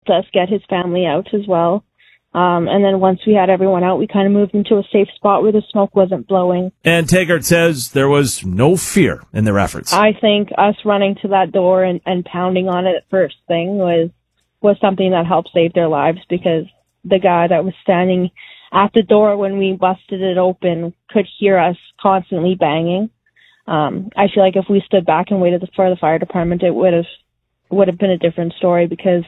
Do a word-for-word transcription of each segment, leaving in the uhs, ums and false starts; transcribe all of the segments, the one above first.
helped us get his family out as well. Um, and then once we had everyone out, we kind of moved into a safe spot where the smoke wasn't blowing. And Taggart says there was no fear in their efforts. I think us running to that door and, and pounding on it first thing was was something that helped save their lives, because the guy that was standing at the door when we busted it open could hear us constantly banging. Um, I feel like if we stood back and waited for the fire department, it would have would have been a different story, because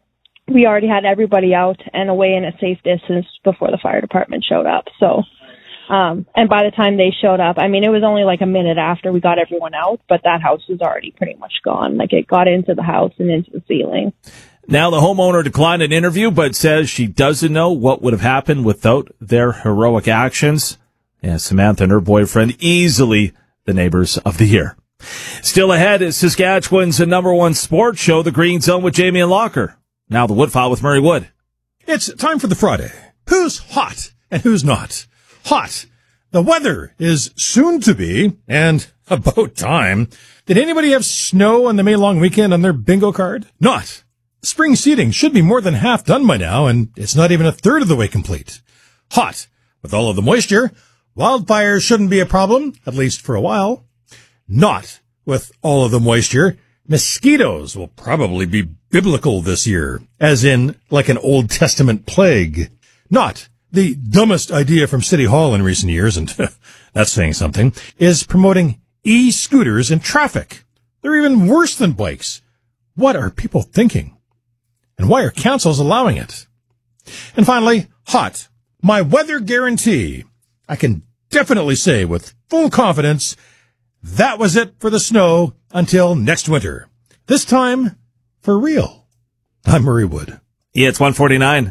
we already had everybody out and away in a safe distance before the fire department showed up. So, um, and by the time they showed up, I mean, it was only like a minute after we got everyone out, but that house was already pretty much gone. Like, it got into the house and into the ceiling. Now, the homeowner declined an interview, but says she doesn't know what would have happened without their heroic actions. Yeah, Samantha and her boyfriend, easily the neighbors of the year. Still ahead is Saskatchewan's number one sports show, The Green Zone with Jamie and Locker. Now the Woodfile with Murray Wood. It's time for the Friday. Who's hot and who's not? Hot. The weather is soon to be, and about time. Did anybody have snow on the May long weekend on their bingo card? Not. Spring seeding should be more than half done by now, and it's not even a third of the way complete. Hot. With all of the moisture, wildfires shouldn't be a problem, at least for a while. Not. With all of the moisture, mosquitoes will probably be biblical this year, as in like an Old Testament plague. Not. The dumbest idea from City Hall in recent years, and that's saying something, is promoting e-scooters in traffic. They're even worse than bikes. What are people thinking? And why are councils allowing it? And finally, hot. My weather guarantee. I can definitely say with full confidence, that was it for the snow until next winter. This time, for real. I'm Murray Wood. Yeah, it's one forty-nine.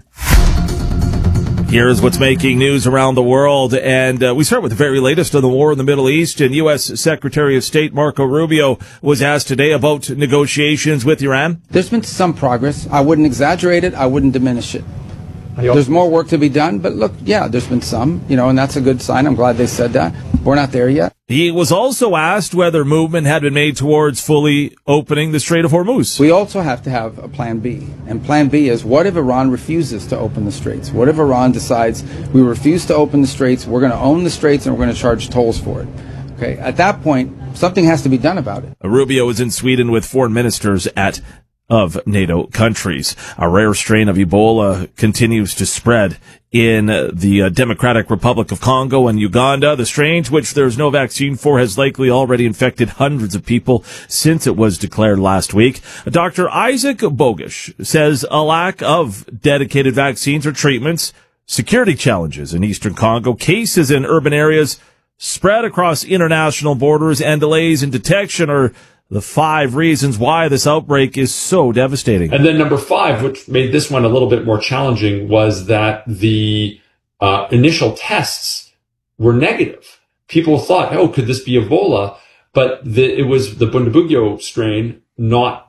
Here's what's making news around the world, and uh, we start with the very latest on the war in the Middle East. And U S Secretary of State Marco Rubio was asked today about negotiations with Iran. There's been some progress. I wouldn't exaggerate it. I wouldn't diminish it. There's more work to be done, but look, yeah, there's been some, you know, and that's a good sign. I'm glad they said that. We're not there yet. He was also asked whether movement had been made towards fully opening the Strait of Hormuz. We also have to have a plan B. And plan B is, what if Iran refuses to open the straits? What if Iran decides we refuse to open the straits, we're going to own the straits, and we're going to charge tolls for it? Okay, at that point, something has to be done about it. Rubio is in Sweden with foreign ministers at of NATO countries. A rare strain of Ebola continues to spread in the uh, Democratic Republic of Congo and Uganda. The strain, which there's no vaccine for, has likely already infected hundreds of people since it was declared last week. Doctor Isaac Bogish says a lack of dedicated vaccines or treatments, security challenges in eastern Congo, cases in urban areas spread across international borders, and delays in detection are the five reasons why this outbreak is so devastating. And then number five, which made this one a little bit more challenging, was that the uh, initial tests were negative. People thought, oh, could this be Ebola? But the, it was the Bundibugyo strain, not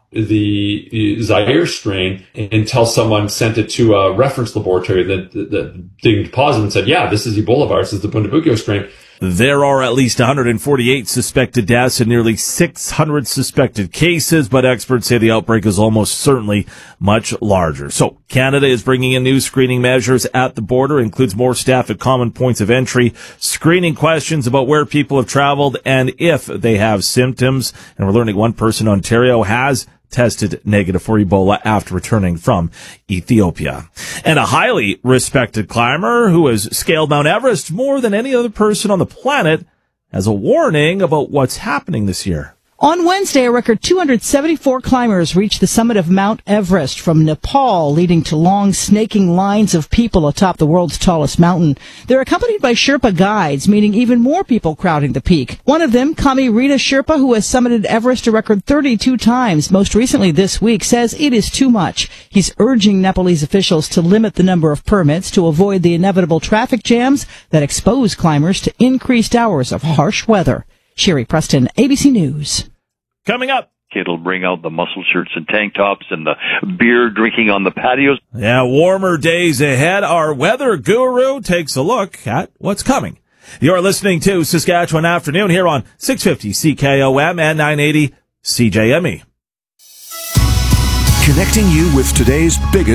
the Zaire strain, until someone sent it to a reference laboratory that, that, that dinged positive and said, yeah, this is Ebola virus, this is the Bundibugyo strain. There are at least one hundred forty-eight suspected deaths and nearly six hundred suspected cases, but experts say the outbreak is almost certainly much larger. So Canada is bringing in new screening measures at the border, includes more staff at common points of entry, screening questions about where people have traveled and if they have symptoms. And we're learning one person in Ontario has tested negative for Ebola after returning from Ethiopia. And a highly respected climber who has scaled Mount Everest more than any other person on the planet has a warning about what's happening this year. On Wednesday, a record two hundred seventy-four climbers reached the summit of Mount Everest from Nepal, leading to long, snaking lines of people atop the world's tallest mountain. They're accompanied by Sherpa guides, meaning even more people crowding the peak. One of them, Kami Rita Sherpa, who has summited Everest a record thirty-two times, most recently this week, says it is too much. He's urging Nepalese officials to limit the number of permits to avoid the inevitable traffic jams that expose climbers to increased hours of harsh weather. Sherry Preston, A B C News. Coming up. It'll bring out the muscle shirts and tank tops and the beer drinking on the patios. Yeah, warmer days ahead. Our weather guru takes a look at what's coming. You're listening to Saskatchewan Afternoon here on six fifty C K O M and nine eighty C J M E. Connecting you with today's biggest